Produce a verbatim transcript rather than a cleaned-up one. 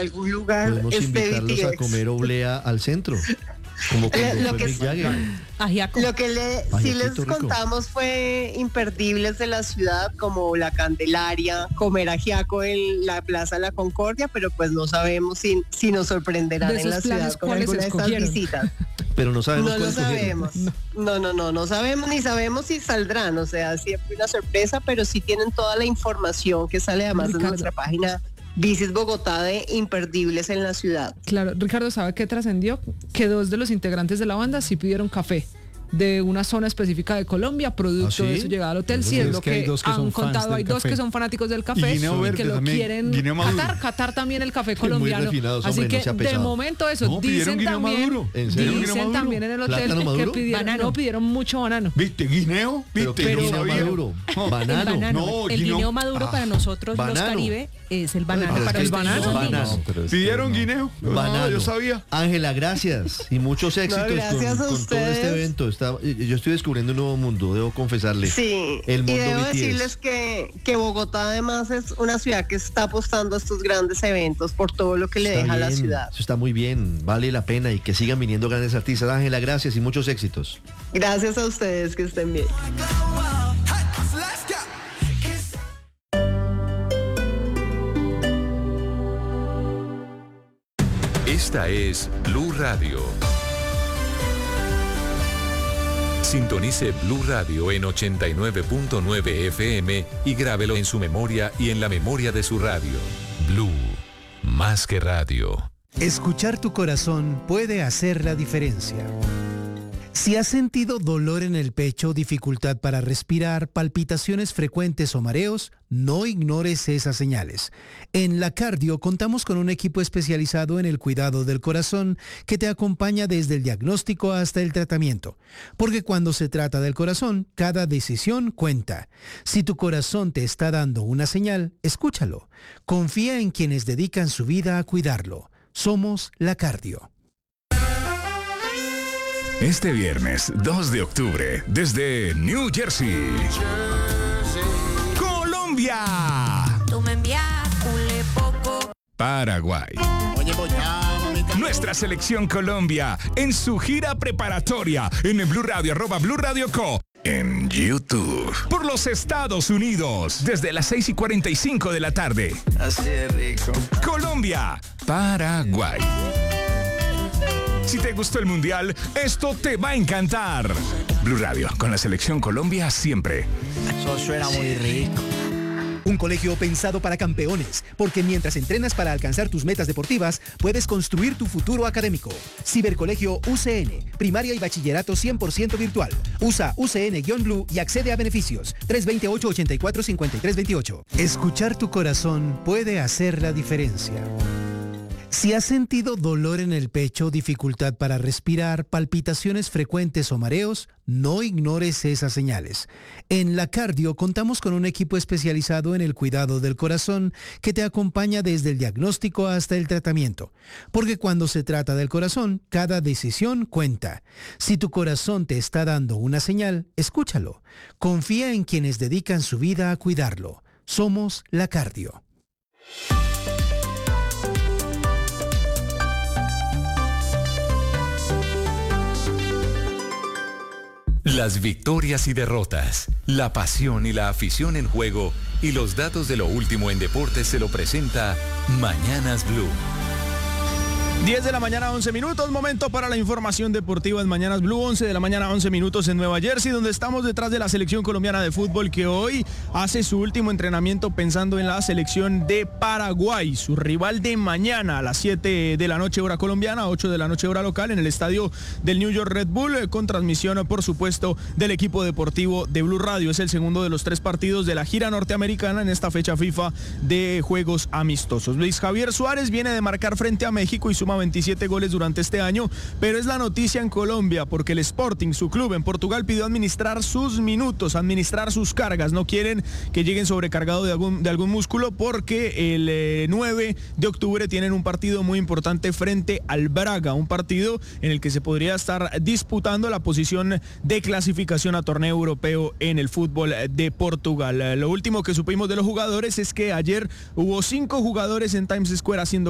algún lugar Podemos este invitarlos B T S. a comer oblea al centro, como cuando Lo fue que Mick es- Jagger. Ajiaco. Lo que le, sí Ajiaquito les rico. contamos fue imperdibles de la ciudad, como la Candelaria, comer ajiaco en la Plaza de la Concordia, pero pues no sabemos si, si nos sorprenderán De en la esos planes, ciudad con ¿cuáles alguna de estas escogieron? visitas. Pero no sabemos No lo cuál escogieron. sabemos. No, no, no, no sabemos ni sabemos si saldrán. O sea, siempre una sorpresa, pero sí tienen toda la información que sale además Ricardo. en nuestra página Visit Bogotá de imperdibles en la ciudad. Claro, Ricardo, ¿sabe qué trascendió? Que dos de los integrantes de la banda sí pidieron café de una zona específica de Colombia, producto ¿Ah, sí? de su llegada al hotel. Sí, Sí, es es lo que hay que, dos que han son fans contado. del Hay dos café. que son fanáticos del café Y guineo y verde que lo también, quieren guineo maduro. catar, catar también el café Muy colombiano. refinados, Así hombre, no que sea de pesado. momento eso, No, pidieron dicen guineo también, maduro. ¿En serio? dicen Guineo también maduro. en el hotel ¿Plátano que maduro? pidieron, Banano. no, pidieron mucho banano. ¿Viste? ¿Guineo? ¿Viste? Pero- Yo Guineo sabía. maduro, No. El banano. banano. No, el guineo- guineo maduro Ah. para nosotros los Banano. Caribe es el banano. Pero es para que el ustedes banano. son banano. guineos. Pero es que ¿Pidieron no. guineo? No, Banano. yo sabía. Ángela, gracias y muchos éxitos gracias con, a con todo ustedes. este evento. Está, yo estoy descubriendo un nuevo mundo, debo confesarle. Sí, El mundo y debo B T S. decirles que, que Bogotá además es una ciudad que está apostando a estos grandes eventos por todo lo que le Está deja a la bien, ciudad. Eso está muy bien, vale la pena y que sigan viniendo grandes artistas. Ángela, gracias y muchos éxitos. Gracias a ustedes, que estén bien. Esta es Blue Radio. Sintonice Blue Radio en ochenta y nueve punto nueve F M y grábelo en su memoria y en la memoria de su radio. Blue, más que radio. Escuchar tu corazón puede hacer la diferencia. Si has sentido dolor en el pecho, dificultad para respirar, palpitaciones frecuentes o mareos, no ignores esas señales. En La Cardio contamos con un equipo especializado en el cuidado del corazón que te acompaña desde el diagnóstico hasta el tratamiento. Porque cuando se trata del corazón, cada decisión cuenta. Si tu corazón te está dando una señal, escúchalo. Confía en quienes dedican su vida a cuidarlo. Somos La Cardio. Este viernes dos de octubre, desde New Jersey, Colombia, Tú me envías un poco. Paraguay. Nuestra selección Colombia en su gira preparatoria en el Blue Radio, arroba Blue Radio Co. En YouTube. Por los Estados Unidos, desde las seis y cuarenta y cinco de la tarde. Así de rico. Colombia, Paraguay. Si te gustó el Mundial, esto te va a encantar. Blue Radio, con la selección Colombia siempre. Eso suena muy rico. Un colegio pensado para campeones, porque mientras entrenas para alcanzar tus metas deportivas, puedes construir tu futuro académico. Cibercolegio U C N, primaria y bachillerato cien por ciento virtual. Usa U C N-Blue y accede a beneficios. tres dos ocho, ocho cuatro, cinco tres dos ocho. Escuchar tu corazón puede hacer la diferencia. Si has sentido dolor en el pecho, dificultad para respirar, palpitaciones frecuentes o mareos, no ignores esas señales. En La Cardio contamos con un equipo especializado en el cuidado del corazón que te acompaña desde el diagnóstico hasta el tratamiento. Porque cuando se trata del corazón, cada decisión cuenta. Si tu corazón te está dando una señal, escúchalo. Confía en quienes dedican su vida a cuidarlo. Somos La Cardio. Las victorias y derrotas, la pasión y la afición en juego y los datos de lo último en deportes se lo presenta Mañanas Blue. diez de la mañana, once minutos, momento para la información deportiva en Mañanas Blue, once de la mañana, once minutos en Nueva Jersey, donde estamos detrás de la selección colombiana de fútbol que hoy hace su último entrenamiento pensando en la selección de Paraguay, su rival de mañana a las siete de la noche hora colombiana, ocho de la noche hora local en el estadio del New York Red Bull, con transmisión por supuesto del equipo deportivo de Blue Radio. Es el segundo de los tres partidos de la gira norteamericana en esta fecha FIFA de juegos amistosos. Luis Javier Suárez viene de marcar frente a México y suma veintisiete goles durante este año, pero es la noticia en Colombia porque el Sporting, su club en Portugal, pidió administrar sus minutos, administrar sus cargas. No quieren que lleguen sobrecargados de algún, de algún músculo porque el eh, nueve de octubre tienen un partido muy importante frente al Braga, un partido en el que se podría estar disputando la posición de clasificación a torneo europeo en el fútbol de Portugal. Lo último que supimos de los jugadores es que ayer hubo cinco jugadores en Times Square haciendo